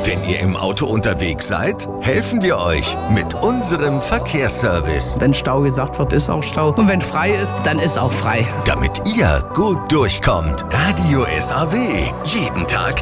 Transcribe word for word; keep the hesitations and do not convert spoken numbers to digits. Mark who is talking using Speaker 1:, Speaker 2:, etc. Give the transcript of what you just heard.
Speaker 1: Wenn ihr im Auto unterwegs seid, helfen wir euch mit unserem Verkehrsservice.
Speaker 2: Wenn Stau gesagt wird, ist auch Stau. Und wenn frei ist, dann ist auch frei.
Speaker 1: Damit ihr gut durchkommt. Radio S A W. Jeden Tag